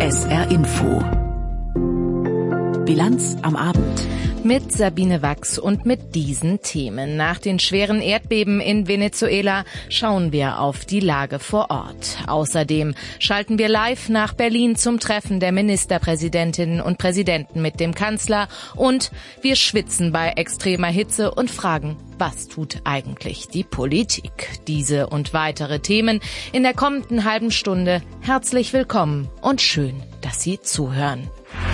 SR Info. Bilanz am Abend. Mit Sabine Wachs und mit diesen Themen. Nach den schweren Erdbeben in Venezuela schauen wir auf die Lage vor Ort. Außerdem schalten wir live nach Berlin zum Treffen der Ministerpräsidentinnen und Präsidenten mit dem Kanzler. Und wir schwitzen bei extremer Hitze und fragen, was tut eigentlich die Politik? Diese und weitere Themen in der kommenden halben Stunde. Herzlich willkommen und schön, dass Sie zuhören.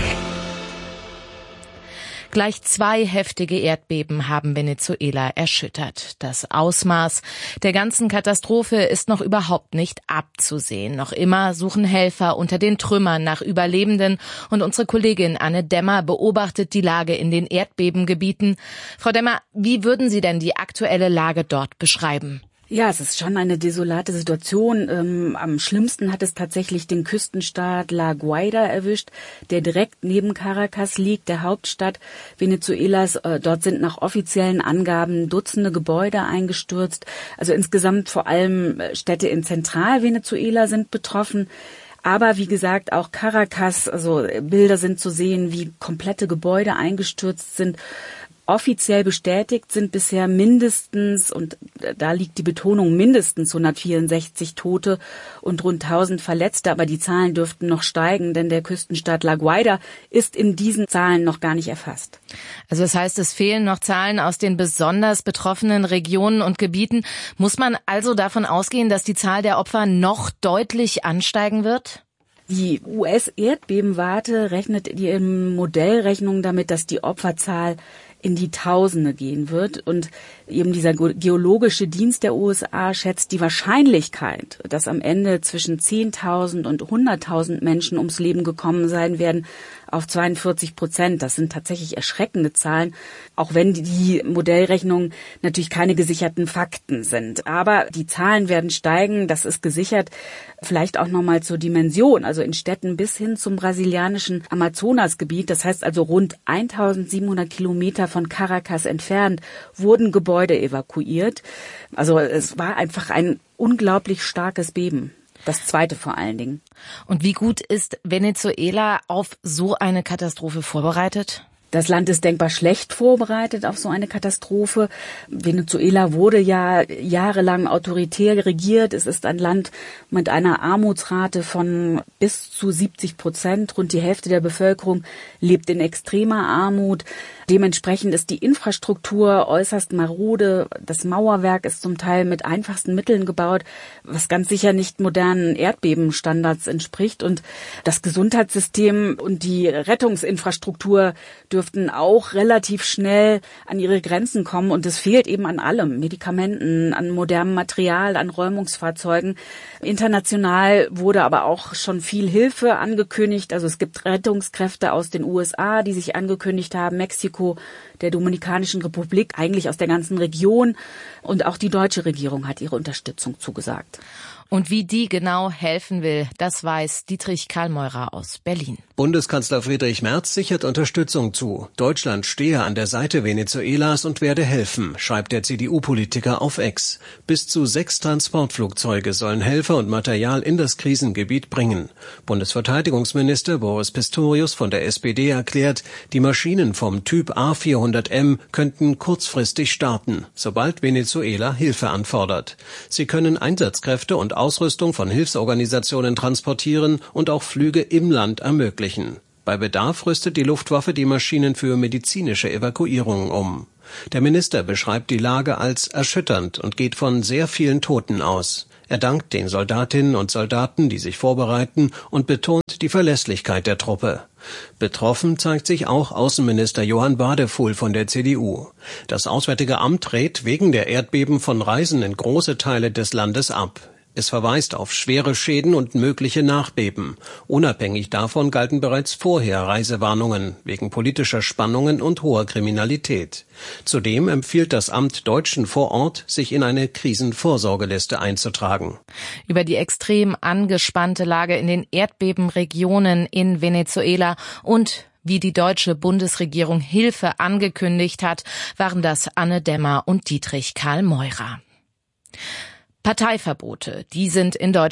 Gleich 2 heftige Erdbeben haben Venezuela erschüttert. Das Ausmaß der ganzen Katastrophe ist noch überhaupt nicht abzusehen. Noch immer suchen Helfer unter den Trümmern nach Überlebenden und unsere Kollegin Anne Demmer beobachtet die Lage in den Erdbebengebieten. Frau Demmer, wie würden Sie denn die aktuelle Lage dort beschreiben? Ja, es ist schon eine desolate Situation. Am schlimmsten hat es tatsächlich den Küstenstaat La Guaira erwischt, der direkt neben Caracas liegt, der Hauptstadt Venezuelas. Dort sind nach offiziellen Angaben Dutzende Gebäude eingestürzt. Also insgesamt vor allem Städte in Zentralvenezuela sind betroffen. Aber wie gesagt, auch Caracas, also Bilder sind zu sehen, wie komplette Gebäude eingestürzt sind. Offiziell bestätigt sind bisher mindestens, und da liegt die Betonung, mindestens 164 Tote und rund 1000 Verletzte. Aber die Zahlen dürften noch steigen, denn der Küstenstaat La Guaira ist in diesen Zahlen noch gar nicht erfasst. Also das heißt, es fehlen noch Zahlen aus den besonders betroffenen Regionen und Gebieten. Muss man also davon ausgehen, dass die Zahl der Opfer noch deutlich ansteigen wird? Die US-Erdbebenwarte rechnet in ihren Modellrechnungen damit, dass die Opferzahl in die Tausende gehen wird. Und eben dieser geologische Dienst der USA schätzt die Wahrscheinlichkeit, dass am Ende zwischen 10.000 und 100.000 Menschen ums Leben gekommen sein werden, auf 42%. Das sind tatsächlich erschreckende Zahlen, auch wenn die Modellrechnungen natürlich keine gesicherten Fakten sind. Aber die Zahlen werden steigen, das ist gesichert. Vielleicht auch nochmal zur Dimension, also in Städten bis hin zum brasilianischen Amazonasgebiet, das heißt also rund 1.700 Kilometer von Caracas entfernt, wurden Gebäude evakuiert. Also es war einfach ein unglaublich starkes Beben. Das zweite vor allen Dingen. Und wie gut ist Venezuela auf so eine Katastrophe vorbereitet? Das Land ist denkbar schlecht vorbereitet auf so eine Katastrophe. Venezuela wurde ja jahrelang autoritär regiert. Es ist ein Land mit einer Armutsrate von bis zu 70%. Rund die Hälfte der Bevölkerung lebt in extremer Armut. Dementsprechend ist die Infrastruktur äußerst marode. Das Mauerwerk ist zum Teil mit einfachsten Mitteln gebaut, was ganz sicher nicht modernen Erdbebenstandards entspricht. Und das Gesundheitssystem und die Rettungsinfrastruktur dürften auch relativ schnell an ihre Grenzen kommen. Und es fehlt eben an allem, Medikamenten, an modernem Material, an Räumungsfahrzeugen. International wurde aber auch schon viel Hilfe angekündigt. Also es gibt Rettungskräfte aus den USA, die sich angekündigt haben, Mexiko, der Dominikanischen Republik, eigentlich aus der ganzen Region. Und auch die deutsche Regierung hat ihre Unterstützung zugesagt. Und wie die genau helfen will, das weiß Dietrich Karl-Meurer aus Berlin. Bundeskanzler Friedrich Merz sichert Unterstützung zu. Deutschland stehe an der Seite Venezuelas und werde helfen, schreibt der CDU-Politiker auf X. Bis zu 6 Transportflugzeuge sollen Helfer und Material in das Krisengebiet bringen. Bundesverteidigungsminister Boris Pistorius von der SPD erklärt, die Maschinen vom Typ A400M könnten kurzfristig starten, sobald Venezuela Hilfe anfordert. Sie können Einsatzkräfte und Ausrüstung von Hilfsorganisationen transportieren und auch Flüge im Land ermöglichen. Bei Bedarf rüstet die Luftwaffe die Maschinen für medizinische Evakuierungen um. Der Minister beschreibt die Lage als erschütternd und geht von sehr vielen Toten aus. Er dankt den Soldatinnen und Soldaten, die sich vorbereiten, und betont die Verlässlichkeit der Truppe. Betroffen zeigt sich auch Außenminister Johann Wadefuhl von der CDU. Das Auswärtige Amt rät wegen der Erdbeben von Reisen in große Teile des Landes ab. Es verweist auf schwere Schäden und mögliche Nachbeben. Unabhängig davon galten bereits vorher Reisewarnungen wegen politischer Spannungen und hoher Kriminalität. Zudem empfiehlt das Amt Deutschen vor Ort, sich in eine Krisenvorsorgeliste einzutragen. Über die extrem angespannte Lage in den Erdbebenregionen in Venezuela und wie die deutsche Bundesregierung Hilfe angekündigt hat, waren das Anne Demmer und Dietrich Karl-Meurer. Parteiverbote, die sind in Deutschland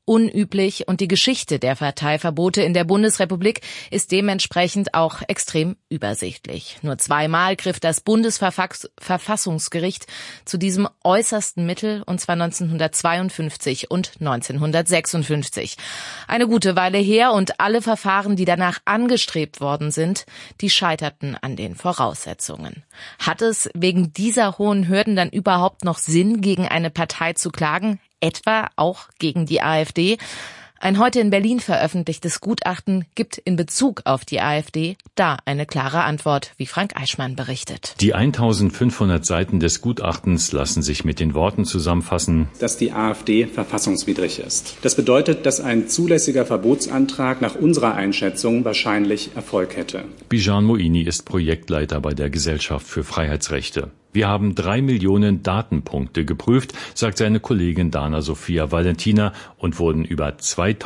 unüblich und die Geschichte der Parteiverbote in der Bundesrepublik ist dementsprechend auch extrem übersichtlich. Nur 2-mal griff das Bundesverfassungsgericht zu diesem äußersten Mittel, und zwar 1952 und 1956. Eine gute Weile her, und alle Verfahren, die danach angestrebt worden sind, die scheiterten an den Voraussetzungen. Hat es wegen dieser hohen Hürden dann überhaupt noch Sinn, gegen eine Partei zu klagen? Etwa auch gegen die AfD? Ein heute in Berlin veröffentlichtes Gutachten gibt in Bezug auf die AfD da eine klare Antwort, wie Frank Eichmann berichtet. Die 1500 Seiten des Gutachtens lassen sich mit den Worten zusammenfassen, dass die AfD verfassungswidrig ist. Das bedeutet, dass ein zulässiger Verbotsantrag nach unserer Einschätzung wahrscheinlich Erfolg hätte. Bijan Moini ist Projektleiter bei der Gesellschaft für Freiheitsrechte. Wir haben 3 Millionen Datenpunkte geprüft, sagt seine Kollegin Dana Sophia Valentina, und wurden über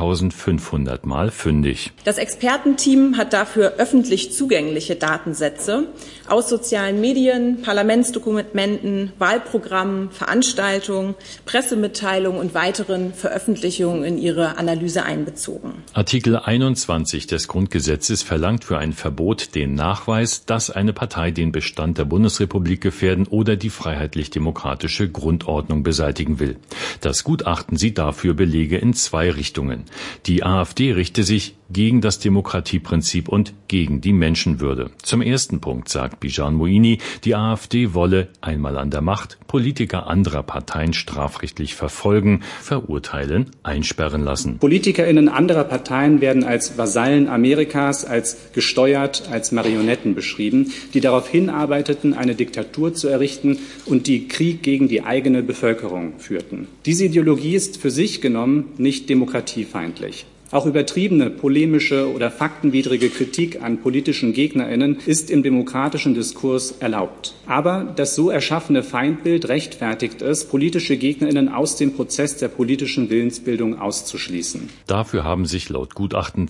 2500 Mal fündig. Das Expertenteam hat dafür öffentlich zugängliche Datensätze aus sozialen Medien, Parlamentsdokumenten, Wahlprogrammen, Veranstaltungen, Pressemitteilungen und weiteren Veröffentlichungen in ihre Analyse einbezogen. Artikel 21 des Grundgesetzes verlangt für ein Verbot den Nachweis, dass eine Partei den Bestand der Bundesrepublik gefährden oder die freiheitlich-demokratische Grundordnung beseitigen will. Das Gutachten sieht dafür Belege in 2 Richtungen. Die AfD richte sich gegen das Demokratieprinzip und gegen die Menschenwürde. Zum ersten Punkt sagt Bijan Moini, die AfD wolle, einmal an der Macht, Politiker anderer Parteien strafrechtlich verfolgen, verurteilen, einsperren lassen. PolitikerInnen anderer Parteien werden als Vasallen Amerikas, als gesteuert, als Marionetten beschrieben, die darauf hinarbeiteten, eine Diktatur zu errichten und die Krieg gegen die eigene Bevölkerung führten. Diese Ideologie ist für sich genommen nicht demokratiefeindlich. Auch übertriebene, polemische oder faktenwidrige Kritik an politischen GegnerInnen ist im demokratischen Diskurs erlaubt. Aber das so erschaffene Feindbild rechtfertigt es, politische GegnerInnen aus dem Prozess der politischen Willensbildung auszuschließen. Dafür haben sich laut Gutachten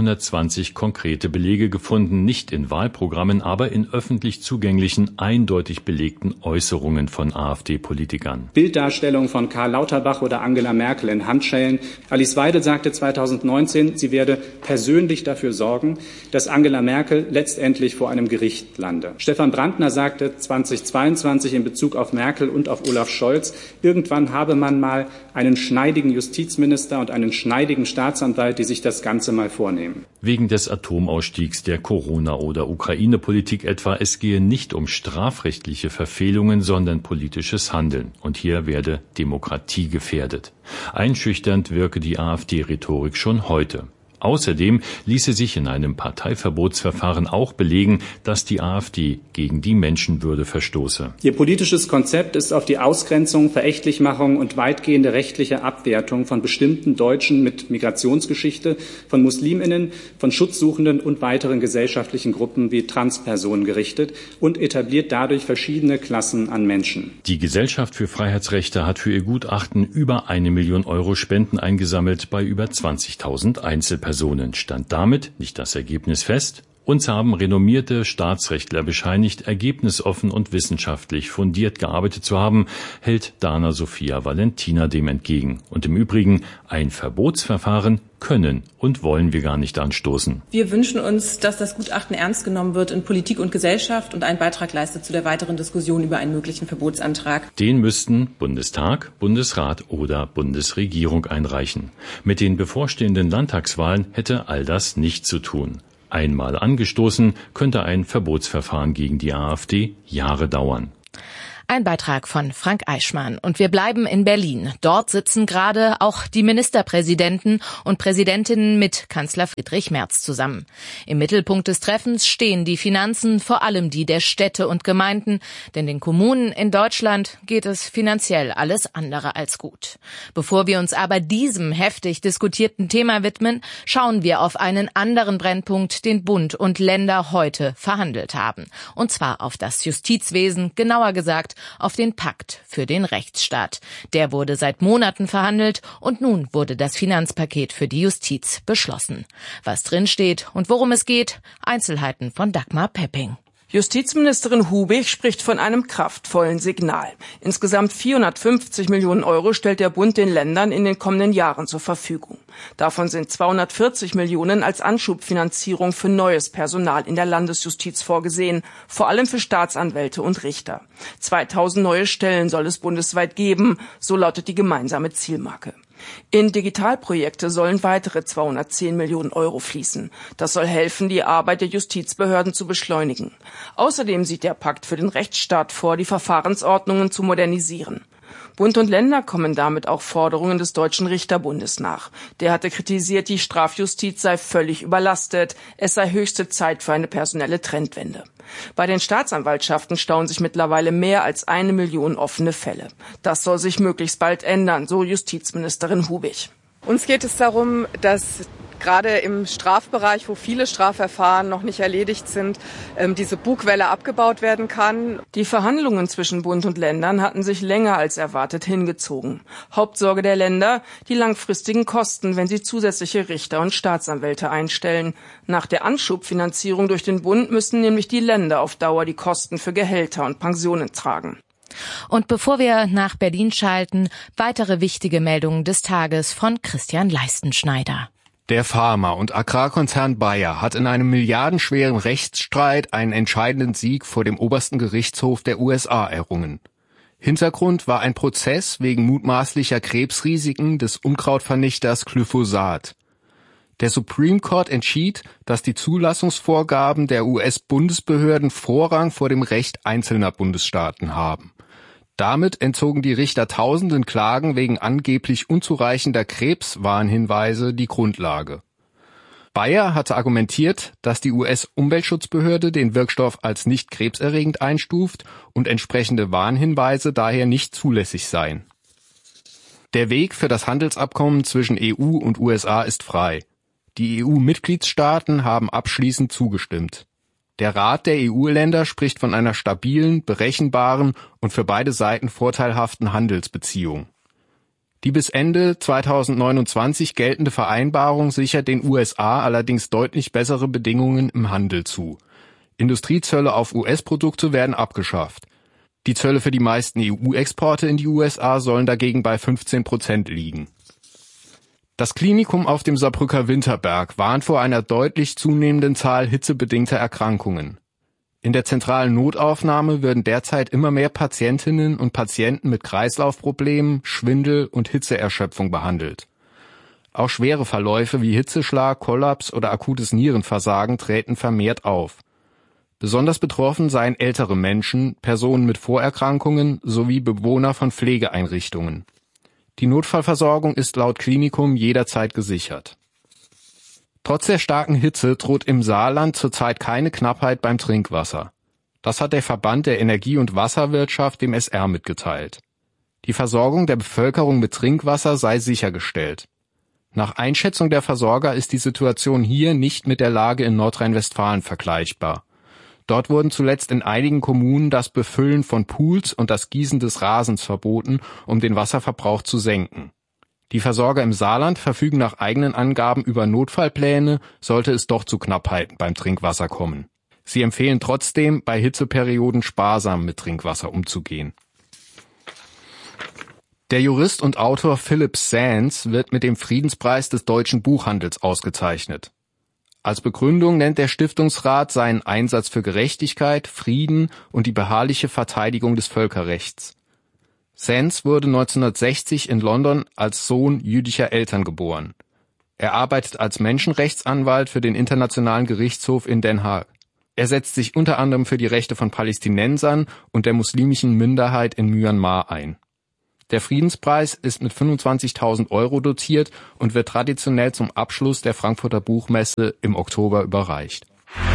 220 konkrete Belege gefunden, nicht in Wahlprogrammen, aber in öffentlich zugänglichen, eindeutig belegten Äußerungen von AfD-Politikern. Bilddarstellung von Karl Lauterbach oder Angela Merkel in Handschellen. Alice Weidel sagte 2019, sie werde persönlich dafür sorgen, dass Angela Merkel letztendlich vor einem Gericht lande. Stefan Brandner sagte 2022 in Bezug auf Merkel und auf Olaf Scholz, irgendwann habe man mal einen schneidigen Justizminister und einen schneidigen Staatsanwalt, die sich das Ganze mal vornehmen. Wegen des Atomausstiegs, der Corona- oder Ukraine-Politik etwa, es gehe nicht um strafrechtliche Verfehlungen, sondern politisches Handeln. Und hier werde Demokratie gefährdet. Einschüchternd wirke die AfD-Rhetorik schon heute. Außerdem ließe sich in einem Parteiverbotsverfahren auch belegen, dass die AfD gegen die Menschenwürde verstoße. Ihr politisches Konzept ist auf die Ausgrenzung, Verächtlichmachung und weitgehende rechtliche Abwertung von bestimmten Deutschen mit Migrationsgeschichte, von MuslimInnen, von Schutzsuchenden und weiteren gesellschaftlichen Gruppen wie Transpersonen gerichtet und etabliert dadurch verschiedene Klassen an Menschen. Die Gesellschaft für Freiheitsrechte hat für ihr Gutachten über 1 Million Euro Spenden eingesammelt bei über 20.000 Einzelpersonen. Stand damit nicht das Ergebnis fest. Uns haben renommierte Staatsrechtler bescheinigt, ergebnisoffen und wissenschaftlich fundiert gearbeitet zu haben, hält Dana Sophia Valentina dem entgegen. Und im Übrigen, ein Verbotsverfahren können und wollen wir gar nicht anstoßen. Wir wünschen uns, dass das Gutachten ernst genommen wird in Politik und Gesellschaft und einen Beitrag leistet zu der weiteren Diskussion über einen möglichen Verbotsantrag. Den müssten Bundestag, Bundesrat oder Bundesregierung einreichen. Mit den bevorstehenden Landtagswahlen hätte all das nichts zu tun. Einmal angestoßen, könnte ein Verbotsverfahren gegen die AfD Jahre dauern. Ein Beitrag von Frank Eichmann. Und wir bleiben in Berlin. Dort sitzen gerade auch die Ministerpräsidenten und Präsidentinnen mit Kanzler Friedrich Merz zusammen. Im Mittelpunkt des Treffens stehen die Finanzen, vor allem die der Städte und Gemeinden. Denn den Kommunen in Deutschland geht es finanziell alles andere als gut. Bevor wir uns aber diesem heftig diskutierten Thema widmen, schauen wir auf einen anderen Brennpunkt, den Bund und Länder heute verhandelt haben. Und zwar auf das Justizwesen, genauer gesagt auf den Pakt für den Rechtsstaat. Der wurde seit Monaten verhandelt und nun wurde das Finanzpaket für die Justiz beschlossen. Was drinsteht und worum es geht, Einzelheiten von Dagmar Pepping. Justizministerin Hubig spricht von einem kraftvollen Signal. Insgesamt 450 Millionen Euro stellt der Bund den Ländern in den kommenden Jahren zur Verfügung. Davon sind 240 Millionen als Anschubfinanzierung für neues Personal in der Landesjustiz vorgesehen, vor allem für Staatsanwälte und Richter. 2000 neue Stellen soll es bundesweit geben, so lautet die gemeinsame Zielmarke. In Digitalprojekte sollen weitere 210 Millionen Euro fließen. Das soll helfen, die Arbeit der Justizbehörden zu beschleunigen. Außerdem sieht der Pakt für den Rechtsstaat vor, die Verfahrensordnungen zu modernisieren. Bund und Länder kommen damit auch Forderungen des Deutschen Richterbundes nach. Der hatte kritisiert, die Strafjustiz sei völlig überlastet. Es sei höchste Zeit für eine personelle Trendwende. Bei den Staatsanwaltschaften stauen sich mittlerweile mehr als 1 Million offene Fälle. Das soll sich möglichst bald ändern, so Justizministerin Hubig. Uns geht es darum, dass gerade im Strafbereich, wo viele Strafverfahren noch nicht erledigt sind, diese Bugwelle abgebaut werden kann. Die Verhandlungen zwischen Bund und Ländern hatten sich länger als erwartet hingezogen. Hauptsorge der Länder, die langfristigen Kosten, wenn sie zusätzliche Richter und Staatsanwälte einstellen. Nach der Anschubfinanzierung durch den Bund müssen nämlich die Länder auf Dauer die Kosten für Gehälter und Pensionen tragen. Und bevor wir nach Berlin schalten, weitere wichtige Meldungen des Tages von Christian Leistenschneider. Der Pharma- und Agrarkonzern Bayer hat in einem milliardenschweren Rechtsstreit einen entscheidenden Sieg vor dem obersten Gerichtshof der USA errungen. Hintergrund war ein Prozess wegen mutmaßlicher Krebsrisiken des Unkrautvernichters Glyphosat. Der Supreme Court entschied, dass die Zulassungsvorgaben der US-Bundesbehörden Vorrang vor dem Recht einzelner Bundesstaaten haben. Damit entzogen die Richter tausenden Klagen wegen angeblich unzureichender Krebswarnhinweise die Grundlage. Bayer hatte argumentiert, dass die US-Umweltschutzbehörde den Wirkstoff als nicht krebserregend einstuft und entsprechende Warnhinweise daher nicht zulässig seien. Der Weg für das Handelsabkommen zwischen EU und USA ist frei. Die EU-Mitgliedstaaten haben abschließend zugestimmt. Der Rat der EU-Länder spricht von einer stabilen, berechenbaren und für beide Seiten vorteilhaften Handelsbeziehung. Die bis Ende 2029 geltende Vereinbarung sichert den USA allerdings deutlich bessere Bedingungen im Handel zu. Industriezölle auf US-Produkte werden abgeschafft. Die Zölle für die meisten EU-Exporte in die USA sollen dagegen bei 15% liegen. Das Klinikum auf dem Saarbrücker Winterberg warnt vor einer deutlich zunehmenden Zahl hitzebedingter Erkrankungen. In der zentralen Notaufnahme würden derzeit immer mehr Patientinnen und Patienten mit Kreislaufproblemen, Schwindel und Hitzeerschöpfung behandelt. Auch schwere Verläufe wie Hitzeschlag, Kollaps oder akutes Nierenversagen treten vermehrt auf. Besonders betroffen seien ältere Menschen, Personen mit Vorerkrankungen sowie Bewohner von Pflegeeinrichtungen. Die Notfallversorgung ist laut Klinikum jederzeit gesichert. Trotz der starken Hitze droht im Saarland zurzeit keine Knappheit beim Trinkwasser. Das hat der Verband der Energie- und Wasserwirtschaft dem SR mitgeteilt. Die Versorgung der Bevölkerung mit Trinkwasser sei sichergestellt. Nach Einschätzung der Versorger ist die Situation hier nicht mit der Lage in Nordrhein-Westfalen vergleichbar. Dort wurden zuletzt in einigen Kommunen das Befüllen von Pools und das Gießen des Rasens verboten, um den Wasserverbrauch zu senken. Die Versorger im Saarland verfügen nach eigenen Angaben über Notfallpläne, sollte es doch zu Knappheiten beim Trinkwasser kommen. Sie empfehlen trotzdem, bei Hitzeperioden sparsam mit Trinkwasser umzugehen. Der Jurist und Autor Philipp Sands wird mit dem Friedenspreis des deutschen Buchhandels ausgezeichnet. Als Begründung nennt der Stiftungsrat seinen Einsatz für Gerechtigkeit, Frieden und die beharrliche Verteidigung des Völkerrechts. Sands wurde 1960 in London als Sohn jüdischer Eltern geboren. Er arbeitet als Menschenrechtsanwalt für den Internationalen Gerichtshof in Den Haag. Er setzt sich unter anderem für die Rechte von Palästinensern und der muslimischen Minderheit in Myanmar ein. Der Friedenspreis ist mit 25.000 € dotiert und wird traditionell zum Abschluss der Frankfurter Buchmesse im Oktober überreicht.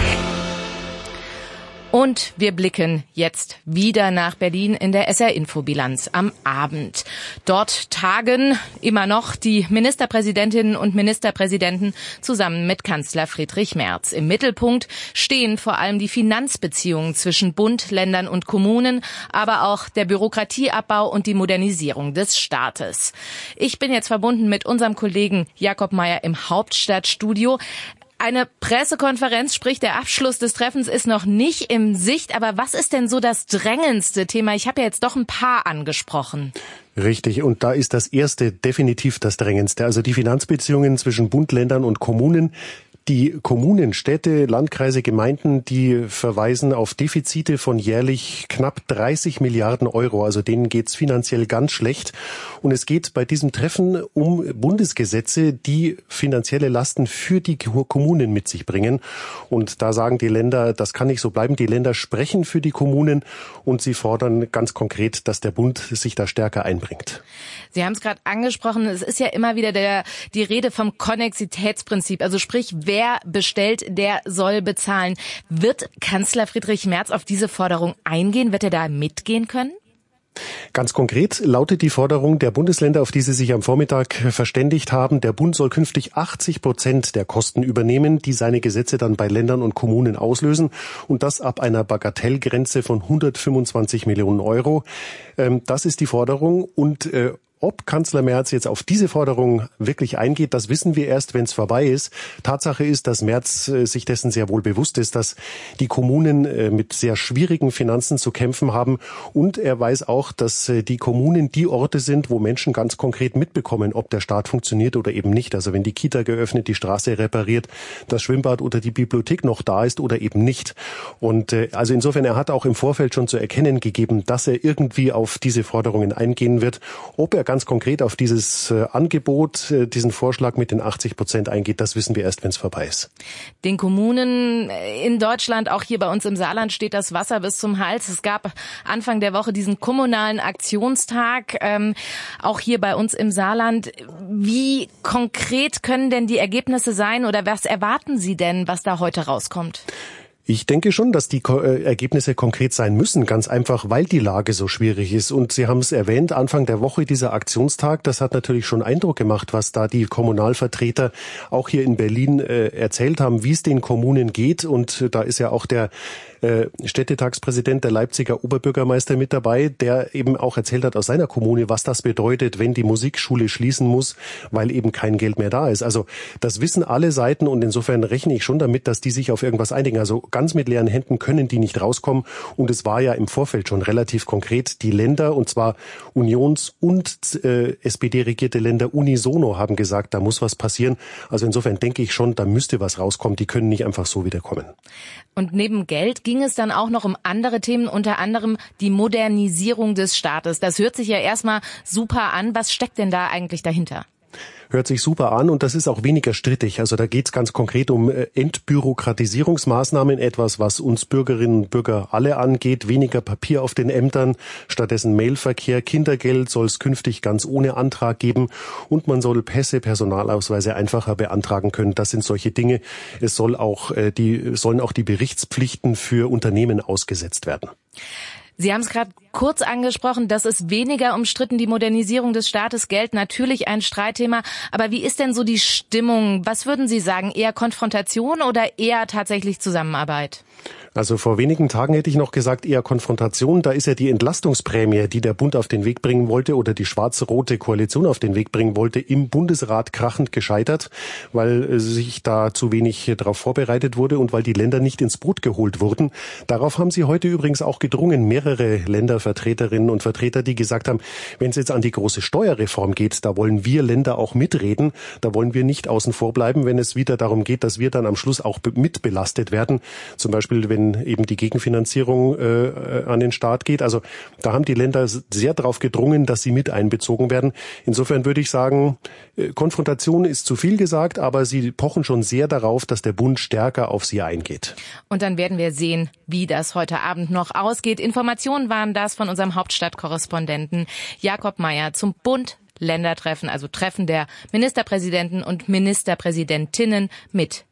Und wir blicken jetzt wieder nach Berlin in der SR-Info-Bilanz am Abend. Dort tagen immer noch die Ministerpräsidentinnen und Ministerpräsidenten zusammen mit Kanzler Friedrich Merz. Im Mittelpunkt stehen vor allem die Finanzbeziehungen zwischen Bund, Ländern und Kommunen, aber auch der Bürokratieabbau und die Modernisierung des Staates. Ich bin jetzt verbunden mit unserem Kollegen Jakob Meyer im Hauptstadtstudio. Eine Pressekonferenz, sprich der Abschluss des Treffens, ist noch nicht in Sicht. Aber was ist denn so das drängendste Thema? Ich habe ja jetzt doch ein paar angesprochen. Richtig, und da ist das erste definitiv das drängendste. Also die Finanzbeziehungen zwischen Bund, Ländern und Kommunen. Die Kommunen, Städte, Landkreise, Gemeinden, die verweisen auf Defizite von jährlich knapp 30 Milliarden Euro. Also denen geht's finanziell ganz schlecht. Und es geht bei diesem Treffen um Bundesgesetze, die finanzielle Lasten für die Kommunen mit sich bringen. Und da sagen die Länder, das kann nicht so bleiben. Die Länder sprechen für die Kommunen und sie fordern ganz konkret, dass der Bund sich da stärker einbringt. Sie haben es gerade angesprochen, es ist ja immer wieder die Rede vom Konnexitätsprinzip. Also sprich, wer bestellt, der soll bezahlen. Wird Kanzler Friedrich Merz auf diese Forderung eingehen? Wird er da mitgehen können? Ganz konkret lautet die Forderung der Bundesländer, auf die sie sich am Vormittag verständigt haben, der Bund soll künftig 80% der Kosten übernehmen, die seine Gesetze dann bei Ländern und Kommunen auslösen, und das ab einer Bagatellgrenze von 125 Millionen Euro. Das ist die Forderung, und ob Kanzler Merz jetzt auf diese Forderung wirklich eingeht, das wissen wir erst, wenn es vorbei ist. Tatsache ist, dass Merz sich dessen sehr wohl bewusst ist, dass die Kommunen mit sehr schwierigen Finanzen zu kämpfen haben. Und er weiß auch, dass die Kommunen die Orte sind, wo Menschen ganz konkret mitbekommen, ob der Staat funktioniert oder eben nicht. Also wenn die Kita geöffnet, die Straße repariert, das Schwimmbad oder die Bibliothek noch da ist oder eben nicht. Und also insofern, er hat auch im Vorfeld schon zu erkennen gegeben, dass er irgendwie auf diese Forderungen eingehen wird. Ob er ganz konkret auf dieses Angebot, diesen Vorschlag mit den 80% eingeht, das wissen wir erst, wenn es vorbei ist. Den Kommunen in Deutschland, auch hier bei uns im Saarland, steht das Wasser bis zum Hals. Es gab Anfang der Woche diesen kommunalen Aktionstag, auch hier bei uns im Saarland. Wie konkret können denn die Ergebnisse sein oder was erwarten Sie denn, was da heute rauskommt? Ich denke schon, dass die Ergebnisse konkret sein müssen, ganz einfach, weil die Lage so schwierig ist. Und Sie haben es erwähnt, Anfang der Woche dieser Aktionstag, das hat natürlich schon Eindruck gemacht, was da die Kommunalvertreter auch hier in Berlin erzählt haben, wie es den Kommunen geht. Und da ist ja auch der Städtetagspräsident, der Leipziger Oberbürgermeister mit dabei, der eben auch erzählt hat aus seiner Kommune, was das bedeutet, wenn die Musikschule schließen muss, weil eben kein Geld mehr da ist. Also das wissen alle Seiten, und insofern rechne ich schon damit, dass die sich auf irgendwas einigen. Also ganz mit leeren Händen können die nicht rauskommen. Und es war ja im Vorfeld schon relativ konkret. Die Länder, und zwar Unions- und SPD-regierte Länder unisono, haben gesagt, da muss was passieren. Also insofern denke ich schon, da müsste was rauskommen. Die können nicht einfach so wiederkommen. Und neben Geld ging es dann auch noch um andere Themen, unter anderem die Modernisierung des Staates. Das hört sich ja erstmal super an. Was steckt denn da eigentlich dahinter? Hört sich super an, und das ist auch weniger strittig. Also da geht es ganz konkret um Entbürokratisierungsmaßnahmen, etwas, was uns Bürgerinnen und Bürger alle angeht. Weniger Papier auf den Ämtern, stattdessen Mailverkehr. Kindergeld soll es künftig ganz ohne Antrag geben, und man soll Pässe, Personalausweise einfacher beantragen können. Das sind solche Dinge. Es sollen auch die Berichtspflichten für Unternehmen ausgesetzt werden. Sie haben es gerade kurz angesprochen, das ist weniger umstritten, die Modernisierung des Staates, Geld natürlich ein Streitthema. Aber wie ist denn so die Stimmung? Was würden Sie sagen, eher Konfrontation oder eher tatsächlich Zusammenarbeit? Also vor wenigen Tagen hätte ich noch gesagt, eher Konfrontation. Da ist ja die Entlastungsprämie, die der Bund auf den Weg bringen wollte oder die schwarz-rote Koalition auf den Weg bringen wollte, im Bundesrat krachend gescheitert, weil sich da zu wenig darauf vorbereitet wurde und weil die Länder nicht ins Boot geholt wurden. Darauf haben sie heute übrigens auch gedrungen, mehrere Ländervertreterinnen und Vertreter, die gesagt haben, wenn es jetzt an die große Steuerreform geht, da wollen wir Länder auch mitreden, da wollen wir nicht außen vor bleiben, wenn es wieder darum geht, dass wir dann am Schluss auch mitbelastet werden. Zum Beispiel, wenn eben die Gegenfinanzierung an den Staat geht. Also da haben die Länder sehr darauf gedrungen, dass sie mit einbezogen werden. Insofern würde ich sagen, Konfrontation ist zu viel gesagt, aber sie pochen schon sehr darauf, dass der Bund stärker auf sie eingeht. Und dann werden wir sehen, wie das heute Abend noch ausgeht. Informationen waren das von unserem Hauptstadtkorrespondenten Jakob Mayer zum Bund-Länder-Treffen, also Treffen der Ministerpräsidenten und Ministerpräsidentinnen mit